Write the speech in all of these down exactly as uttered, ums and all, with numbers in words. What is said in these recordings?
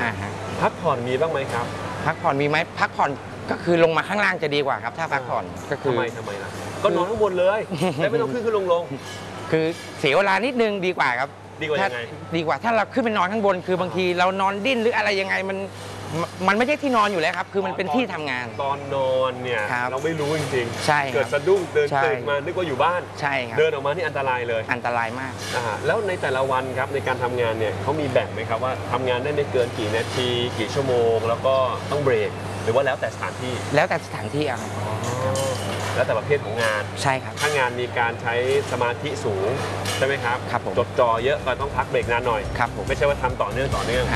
อ่าฮะพักผ่อนมีบ้างไหมครับพักผ่อนมีไหมพักผ่อนก็คือลงมาข้างล่างจะดีกว่าครับถ้าพักผ่อนก็คือทำไมทำไมล่ะก็นอนข้างบนเลยแล้วไม่ต้องขึ้นขึ้นลงลงคือเสียเวลานิดนึงดีกว่าครับดีกว่ายังไงดีกว่าถ้าเราขึ้นไปนอนข้างบนคือบางทีเรานอนดิ้นหรืออะไรยังไงมันมันไม่ใช่ที่นอนอยู่แล้วครับคือมันเป็นที่ทำงานตอนนอนเนี่ยเราไม่รู้จริงๆใช่เกิดสะดุ้งเดินตื่นมานึกว่าอยู่บ้านใช่ครับเดินออกมานี่อันตรายเลยอันตรายมากอ่าแล้วในแต่ละวันครับในการทำงานเนี่ยเขามีแบ่งไหมครับว่าทำงานได้ไม่เกินกี่นาทีกี่ชั่วโมงแล้วก็ต้องเบรกหรือว่าแล้วแต่สถานที่แล้วแต่สถานที่ครับแล้วแต่ประเภทของงานใช่ครับถ้างานมีการใช้สมาธิสูงใช่ไหมครับครับผมจดจ่อเยอะก็ต้องพักเบรกนานหน่อยครับผมไม่ใช่ว่าทำต่อเนื่องต่อเนื่อง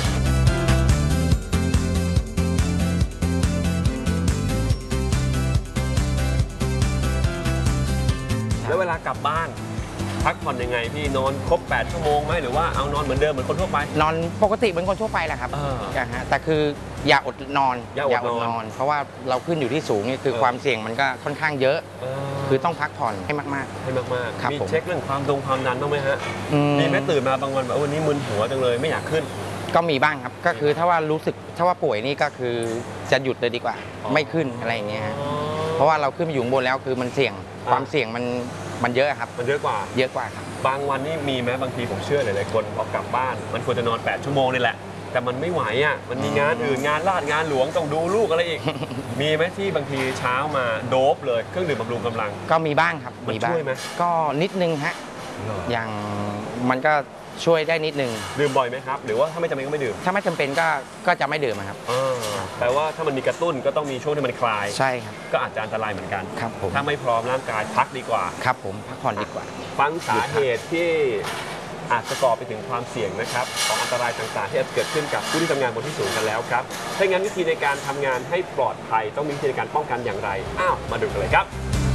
แล้วเวลากลับบ้านพักผ่อนยังไงพี่นอนครบแปดชั่วโมงไหมหรือว่าเอานอนเหมือนเดิมเหมือนคนทั่วไปนอนปกติเหมือนคนทั่วไปแหละครับฮะแต่คืออย่าอดนอนอย่าอดนอนเพราะว่าเราขึ้นอยู่ที่สูงนี่คือความเสี่ยงมันก็ค่อนข้างเยอะคือต้องพักผ่อนให้มากๆให้มากๆมีเช็คเรื่องความดงความดันบ้างไหมฮะมีไหมตื่นมาบางวันแบบวันนี้มึนหัวจังเลยไม่อยากขึ้นก็มีบ้างครับก็คือถ้าว่ารู้สึกถ้าว่าป่วยนี่ก็คือจะหยุดเลยดีกว่าไม่ขึ้นอะไรอย่างเงี้ยเพราะว่าเราขึ้นไปอยู่บนแล้วคือมันเสี่ยงความเสี่ยงมันมันเยอะครับมันเยอะกว่าเยอะกว่าครับบางวันนี่มีไหมบางทีผมเชื่อหลายๆคนพอกลับบ้านมันควรจะนอนแปดชั่วโมงนี่แหละแต่มันไม่ไหวอ่ะมันมีงานอื่นงานราชงานหลวงต้องดูลูกอะไรอีกมีไหมที่บางทีเช้ามาโดบเลยเครื่องดื่มบำรุงกำลังก็มีบ้างครับมันช่วยไหมก็นิดนึงฮะอย่างมันก็ช่วยได้นิดนึงดื่มบ่อยไหมครับหรือว่าถ้าไม่จำเป็นก็ไม่ดื่มถ้าไม่จำเป็นก็ก็จะไม่ดื่มครับแต่ว่าถ้ามันมีกระตุ้นก็ต้องมีช่วงที่มันคลายใช่ครับก็อาจจะอันตรายเหมือนกันครับผมถ้าไม่พร้อมร่างกายพักดีกว่าครับผมพักผ่อนดีกว่าฟังสาเหตุที่อาจจะก่อไปถึงความเสี่ยงนะครับของอันตรายต่างๆที่อาจเกิดขึ้นกับผู้ที่ทำงานบนที่สูงกันแล้วครับถ้างั้นวิธีในการทำงานให้ปลอดภัยต้องมีวิธีในการป้องกันอย่างไรอ้าวมาดูกันเลยครับ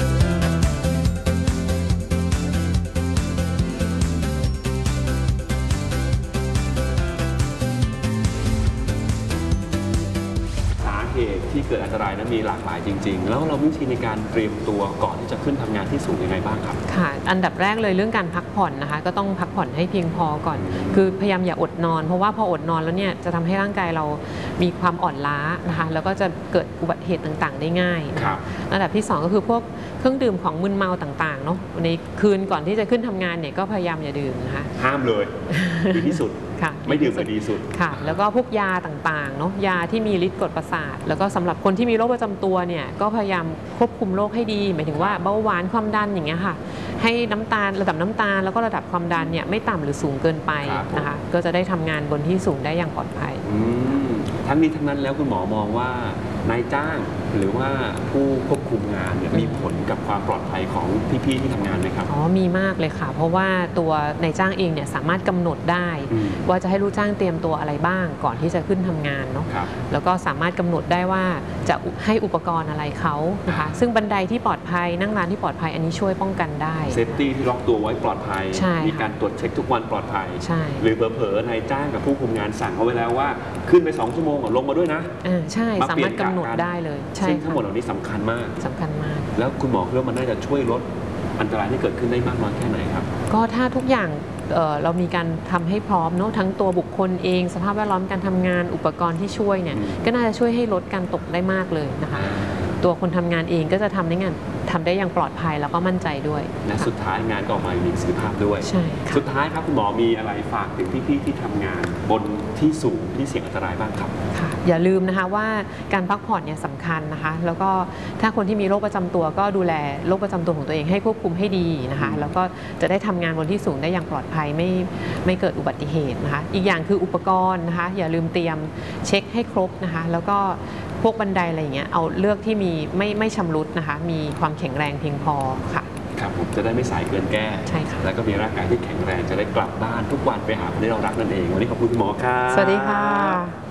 ที่เกิดอันตรายนั้นมีหลากหลายจริงๆแล้วเราวิธีในการเตรียมตัวก่อนที่จะขึ้นทำงานที่สูงยังไงบ้างครับค่ะอันดับแรกเลยเรื่องการพักผ่อนนะคะก็ต้องพักผ่อนให้เพียงพอก่อนคือพยายามอย่าอดนอนเพราะว่าพออดนอนแล้วเนี่ยจะทำให้ร่างกายเรามีความอ่อนล้านะคะแล้วก็จะเกิดอุบัติเหตุต่างๆได้ง่ายครับอันดับที่สองก็คือพวกเครื่องดื่มของมึนเมาต่างๆเนาะในคืนก่อนที่จะขึ้นทำงานเนี่ยก็พยายามอย่าดื่มนะคะห้ามเลยดีที่สุดไม่ดื่มจะดีสุดค่ะแล้วก็พวกยาต่างๆเนาะยาที่มีฤทธิ์กดประสาทแล้วก็สำหรับคนที่มีโรคประจำตัวเนี่ยก็พยายามควบคุมโรคให้ดีหมายถึงว่าเบาหวานความดันอย่างเงี้ยค่ะให้น้ำตาลระดับน้ำตาลแล้วก็ระดับความดันเนี่ยไม่ต่ำหรือสูงเกินไปนะคะก็จะได้ทำงานบนที่สูงได้อย่างปลอดภัยทั้งนี้ทั้งนั้นแล้วคุณหมอมองว่านายจ้างหรือว่าผู้ควบคุมงานเนี่ยมีผลกับความปลอดภัยของพี่ๆที่ทำงานไหมครับอ๋อมีมากเลยค่ะเพราะว่าตัวนายจ้างเองเนี่ยสามารถกำหนดได้ว่าจะให้ลูกจ้างเตรียมตัวอะไรบ้างก่อนที่จะขึ้นทำงานเนาะแล้วก็สามารถกำหนดได้ว่าจะให้อุปกรณ์อะไรเขานะคะซึ่งบันไดที่ปลอดภัยนั่งร้านที่ปลอดภัยอันนี้ช่วยป้องกันได้เซฟตี้ที่ล็อกตัวไว้ปลอดภัยมีการตรวจเช็คทุกวันปลอดภัยหรือเผลอๆนายจ้างกับผู้คุมงานสั่งเขาไว้แล้วว่าขึ้นไปสองชั่วโมงลงมาด้วยนะใช่สามารถกำหนดได้เลยซึ่งทั้งหมดเหล่านี้สำคัญมากสำคัญมากแล้วคุณหมอคิดว่ามันน่าจะช่วยลดอันตรายที่เกิดขึ้นได้มากน้อยแค่ไหนครับก็ถ้าทุกอย่างเอ่อเรามีการทำให้พร้อมเนาะทั้งตัวบุคคลเองสภาพแวดล้อมการทำงานอุปกรณ์ที่ช่วยเนี่ยก็น่าจะช่วยให้ลดการตกได้มากเลยนะคะตัวคนทำงานเองก็จะทำได้งานทำได้อย่างปลอดภัยแล้วก็มั่นใจด้วยและสุดท้ายงานก็ออกมามีประสิทธิภาพด้วยใช่สุดท้ายครับคุณหมอมีอะไรฝากถึงพี่ๆที่ทำงานบนที่สูงที่เสี่ยงอันตรายบ้างครับค่ะอย่าลืมนะคะว่าการพักผ่อนเนี่ยสำคัญนะคะแล้วก็ถ้าคนที่มีโรคประจำตัวก็ดูแลโรคประจำตัวของตัวเองให้ควบคุมให้ดีนะคะแล้วก็จะได้ทำงานบนที่สูงได้อย่างปลอดภัยไม่ไม่เกิดอุบัติเหตุนะคะอีกอย่างคืออุปกรณ์นะคะอย่าลืมเตรียมเช็คให้ครบนะคะแล้วก็พวกบันไดอะไรอย่างเงี้ยเอาเลือกที่มีไม่ไม่ชำรุดนะคะมีความแข็งแรงเพียงพอค่ะครับผมจะได้ไม่สายเกินแก้ใช่ค่ะแล้วก็มีร่างกายที่แข็งแรงจะได้กลับบ้านทุกวันไปหาคนที่เรารักนั่นเองวันนี้ขอบคุณหมอครับสวัสดีค่ะ